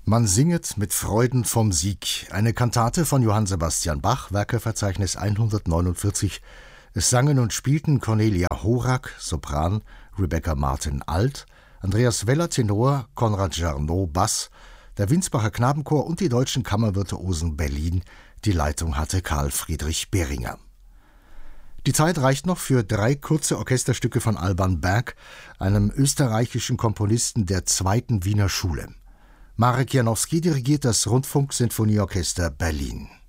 Man singet mit Freuden vom Sieg. Eine Kantate von Johann Sebastian Bach, Werkeverzeichnis 149. Es sangen und spielten Cornelia Horak, Sopran, Rebecca Martin, Alt, Andreas Weller, Tenor, Konrad Jarnot, Bass, der Winsbacher Knabenchor und die deutschen Kammervirtuosen Berlin. Die Leitung hatte Karl Friedrich Behringer. Die Zeit reicht noch für 3 kurze Orchesterstücke von Alban Berg, einem österreichischen Komponisten der zweiten Wiener Schule. Marek Janowski dirigiert das Rundfunksinfonieorchester Berlin.